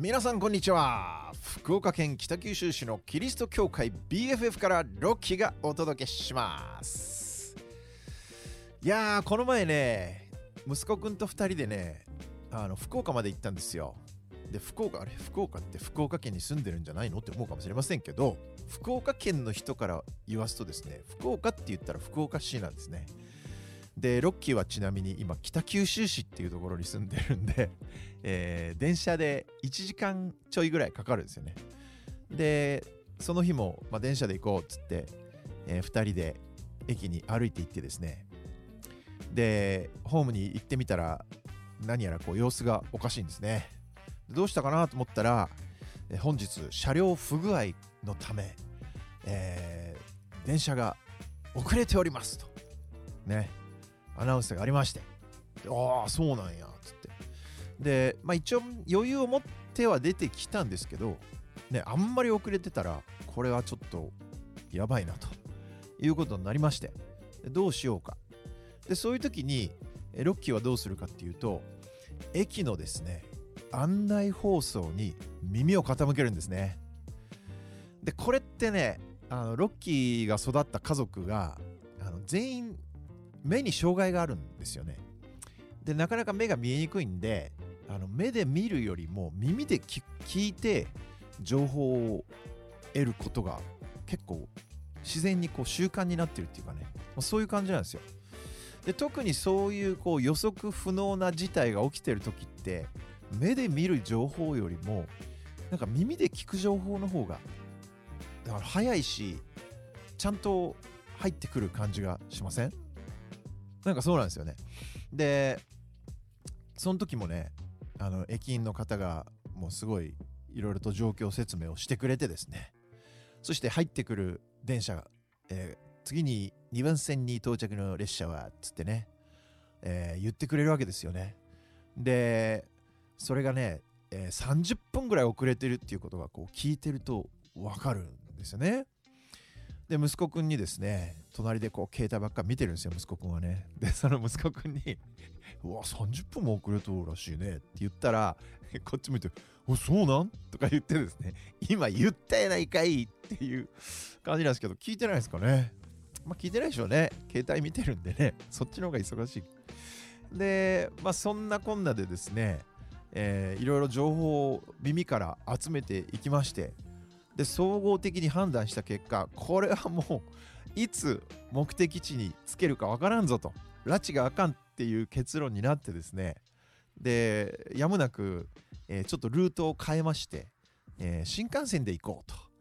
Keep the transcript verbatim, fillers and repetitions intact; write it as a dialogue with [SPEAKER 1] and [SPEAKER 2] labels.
[SPEAKER 1] 皆さんこんにちは。福岡県北九州市のキリスト教会 ビーエフエフ からロッキーがお届けします。いやー、この前ね、息子くんとふたりでね、あの福岡まで行ったんですよ。で、福岡、あれ福岡って福岡県に住んでるんじゃないのって思うかもしれませんけど、福岡県の人から言わすとですね、福岡って言ったら福岡市なんですね。で、ロッキーはちなみに今北九州市っていうところに住んでるんで、えー、電車でいちじかんちょいぐらいかかるんですよね。で、その日も、まあ、電車で行こうっつって、えー、ふたりで駅に歩いて行ってですね、でホームに行ってみたら何やらこう様子がおかしいんですね。どうしたかなと思ったら、えー、本日車両不具合のため、えー、電車が遅れておりますとね、アナウンスがありまして、ああそうなんやつって、で、まあ、一応余裕を持っては出てきたんですけど、ね、あんまり遅れてたらこれはちょっとやばいなということになりまして、どうしようか。で、そういう時にロッキーはどうするかっていうと、駅のですね案内放送に耳を傾けるんですね。で、これってね、あのロッキーが育った家族があの全員目に障害があるんですよね。で、なかなか目が見えにくいんで、あの目で見るよりも耳で聞いて情報を得ることが結構自然にこう習慣になってるっていうかね、そういう感じなんですよ。で、特にそういうこう予測不能な事態が起きてる時って、目で見る情報よりもなんか耳で聞く情報の方がだから早いし、ちゃんと入ってくる感じがしません？なんかそうなんですよね。で、その時もね、あの駅員の方がもうすごいいろいろと状況説明をしてくれてですね、そして入ってくる電車が、えー、次ににばん線に到着の列車はつってね、えー、言ってくれるわけですよね。で、それがね、えー、さんじゅっぷんぐらい遅れてるっていうことがこう聞いてるとわかるんですよね。で、息子くんにですね、隣でこう携帯ばっか見てるんですよ、息子くんはね。で、その息子くんにうわさんじゅっぷんも遅れとるらしいねって言ったら、こっち向いておそうなんとか言ってですね、今言ったやないかいっていう感じなんですけど、聞いてないですかね。まあ聞いてないでしょうね。携帯見てるんでね、そっちの方が忙しい。で、まあそんなこんなでですね、えー、いろいろ情報を耳から集めていきまして、で、総合的に判断した結果、これはもういつ目的地につけるかわからんぞと、拉致があかんっていう結論になってですね、で、やむなく、えー、ちょっとルートを変えまして、えー、新幹線で行こうと